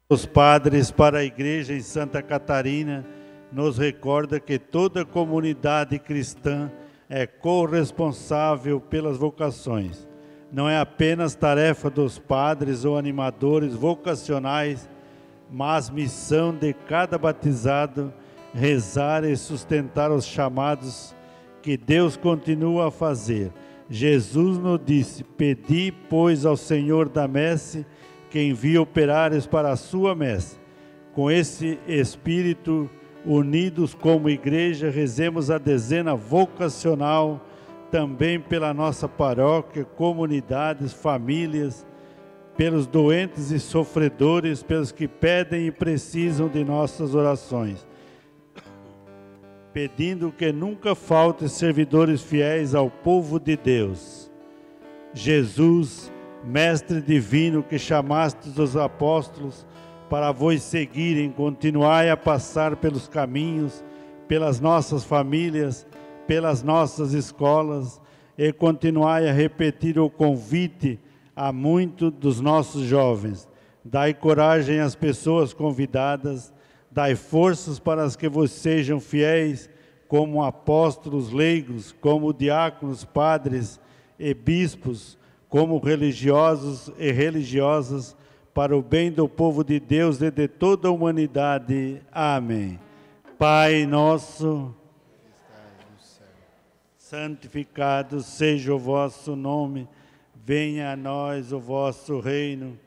Os padres para a Igreja em Santa Catarina nos recorda que toda comunidade cristã é corresponsável pelas vocações. Não é apenas tarefa dos padres ou animadores vocacionais, mas missão de cada batizado rezar e sustentar os chamados que Deus continua a fazer. Jesus nos disse: pedi, pois, ao Senhor da messe que envia operários para a sua messe. Com esse espírito, unidos como igreja, rezemos a dezena vocacional, também pela nossa paróquia, comunidades, famílias, pelos doentes e sofredores, pelos que pedem e precisam de nossas orações, pedindo que nunca faltem servidores fiéis ao povo de Deus. Jesus, Mestre divino, que chamastes os apóstolos para vos seguirem, continuai a passar pelos caminhos, pelas nossas famílias, pelas nossas escolas, e continuai a repetir o convite a muitos dos nossos jovens. Dai coragem às pessoas convidadas, dai forças para que vos sejam fiéis, como apóstolos leigos, como diáconos, padres e bispos, como religiosos e religiosas, para o bem do povo de Deus e de toda a humanidade. Amém. Pai nosso, que estais no céu, santificado seja o vosso nome, venha a nós o vosso reino.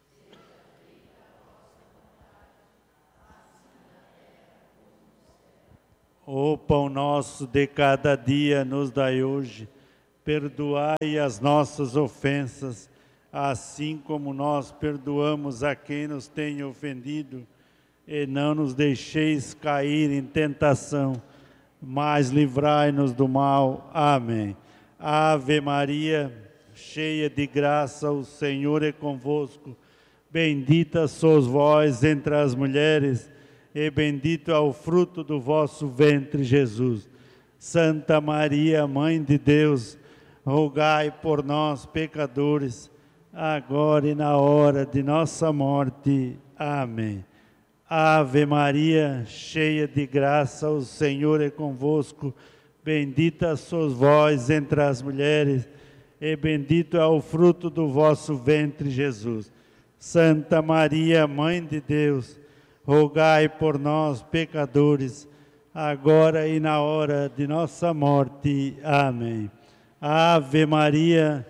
O pão nosso de cada dia nos dai hoje. Perdoai as nossas ofensas, assim como nós perdoamos a quem nos tem ofendido. E não nos deixeis cair em tentação, mas livrai-nos do mal. Amém. Ave Maria, cheia de graça, o Senhor é convosco. Bendita sois vós entre as mulheres, e bendito é o fruto do vosso ventre, Jesus. Santa Maria, Mãe de Deus, rogai por nós, pecadores, agora e na hora de nossa morte. Amém. Ave Maria, cheia de graça, o Senhor é convosco. Bendita sois vós entre as mulheres, e bendito é o fruto do vosso ventre, Jesus. Santa Maria, Mãe de Deus, rogai por nós, pecadores, agora e na hora de nossa morte. Amém. Ave Maria,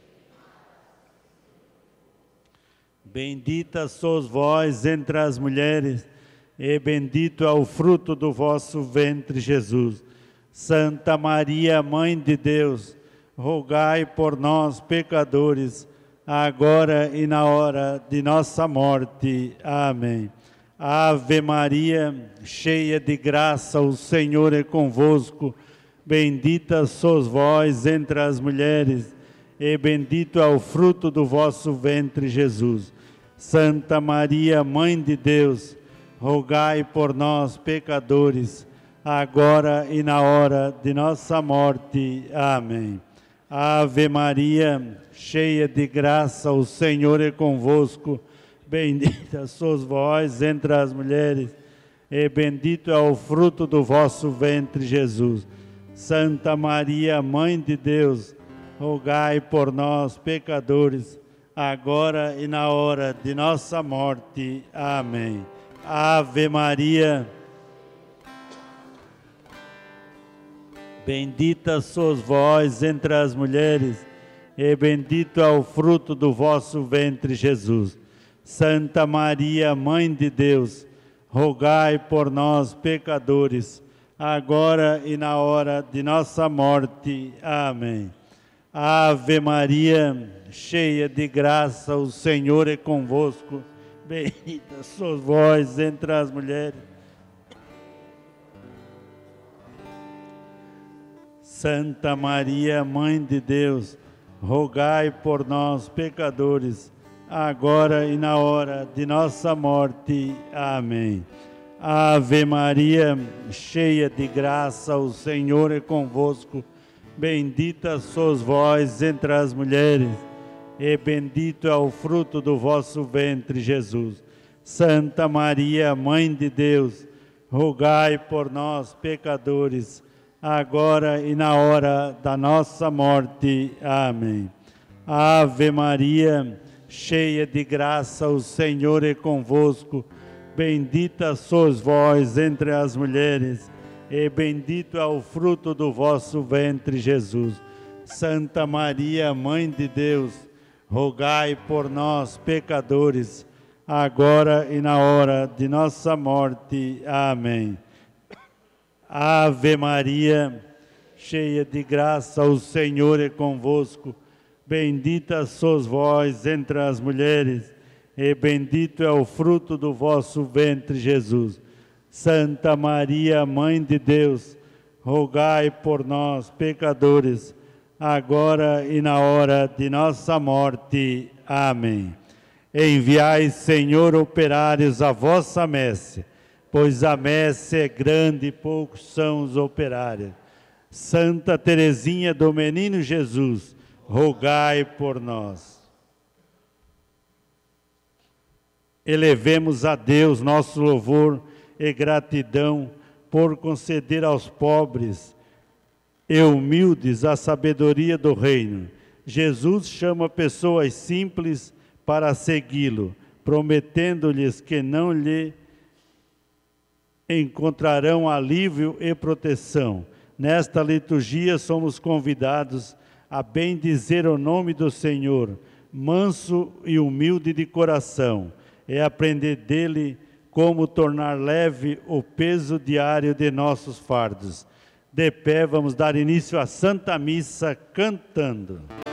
bendita sois vós entre as mulheres, e bendito é o fruto do vosso ventre, Jesus. Santa Maria, Mãe de Deus, rogai por nós, pecadores, agora e na hora de nossa morte. Amém. Ave Maria, cheia de graça, o Senhor é convosco. Bendita sois vós entre as mulheres, e bendito é o fruto do vosso ventre, Jesus. Santa Maria, Mãe de Deus, rogai por nós, pecadores, agora e na hora de nossa morte. Amém. Ave Maria, cheia de graça, o Senhor é convosco. Bendita sois vós entre as mulheres, e bendito é o fruto do vosso ventre, Jesus. Santa Maria, Mãe de Deus, rogai por nós, pecadores, agora e na hora de nossa morte. Amém. Ave Maria, bendita sois vós entre as mulheres, e bendito é o fruto do vosso ventre, Jesus. Santa Maria, Mãe de Deus, rogai por nós, pecadores, agora e na hora de nossa morte. Amém. Ave Maria, cheia de graça, o Senhor é convosco. Bendita sois vós entre as mulheres. Santa Maria, Mãe de Deus, rogai por nós, pecadores, agora e na hora de nossa morte. Amém. Ave Maria, cheia de graça, o Senhor é convosco. Bendita sois vós entre as mulheres, e bendito é o fruto do vosso ventre, Jesus. Santa Maria, Mãe de Deus, rogai por nós, pecadores, agora e na hora da nossa morte. Amém. Ave Maria, cheia de graça, o Senhor é convosco. Bendita sois vós entre as mulheres, e bendito é o fruto do vosso ventre, Jesus. Santa Maria, Mãe de Deus, rogai por nós, pecadores, agora e na hora de nossa morte. Amém. Ave Maria, cheia de graça, o Senhor é convosco. Bendita sois vós entre as mulheres, e bendito é o fruto do vosso ventre, Jesus. Santa Maria, Mãe de Deus, rogai por nós, pecadores, agora e na hora de nossa morte. Amém. Enviai, Senhor, operários à vossa messe, pois a messe é grande e poucos são os operários. Santa Teresinha do Menino Jesus, rogai por nós. Elevemos a Deus nosso louvor e gratidão por conceder aos pobres e humildes a sabedoria do reino. Jesus chama pessoas simples para segui-lo, prometendo-lhes que não lhe encontrarão alívio e proteção. Nesta liturgia somos convidados a bendizer o nome do Senhor, manso e humilde de coração, e aprender dele como tornar leve o peso diário de nossos fardos. De pé, vamos dar início à Santa Missa cantando.